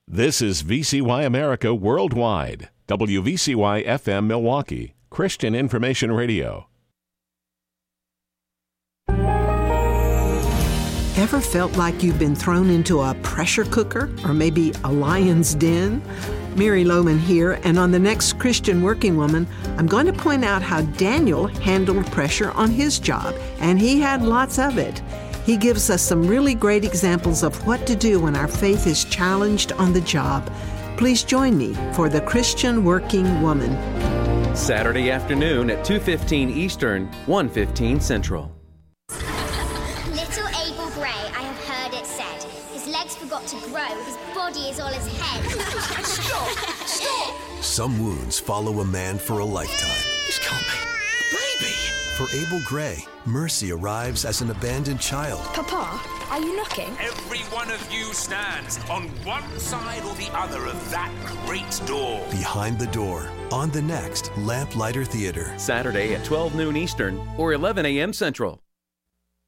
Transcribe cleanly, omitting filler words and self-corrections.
This is VCY America Worldwide, WVCY FM Milwaukee, Christian Information Radio. Ever felt like you've been thrown into a pressure cooker or maybe a lion's den? Mary Lohman here, and on the next Christian Working Woman, I'm going to point out how Daniel handled pressure on his job, and he had lots of it. He gives us some really great examples of what to do when our faith is challenged on the job. Please join me for the Christian Working Woman. Saturday afternoon at 2:15 Eastern, 1:15 Central. Little Abel Gray, I have heard it said. His legs forgot to grow, his body is all his head. Stop! Some wounds follow a man for a lifetime. This can't be a baby. For Abel Gray, mercy arrives as an abandoned child. Papa, are you knocking? Every one of you stands on one side or the other of that great door. Behind the Door, on the next Lamplighter Theater. Saturday at 12 noon Eastern or 11 a.m. Central.